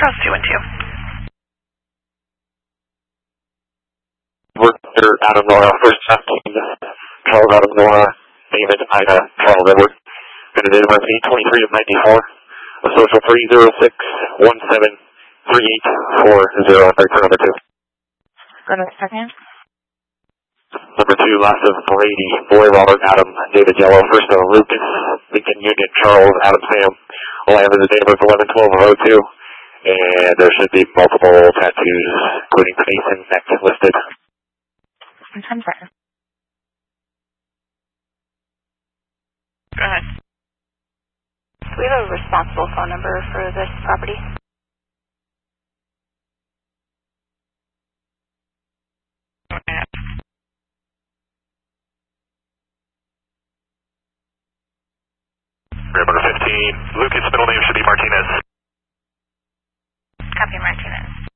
Charles 212. Worker Adam Nora, first 15, Charles Adam Nora, David Ida, Charles Edward. Been in MRC 23 of 94, a social 306-173840, number 2. Go to the second. Number 2, last of Brady, Boy, Robert, Adam, David Yellow, first of Lucas, Lincoln Union, Charles, Adam, Sam. All I have is the date of birth 11-12-02, and there should be multiple tattoos, including face and neck listed. I'm sorry. Go ahead. Do we have a responsible phone number for this property? Number 15, Lucas, middle name should be Martinez. Copy, Martinez.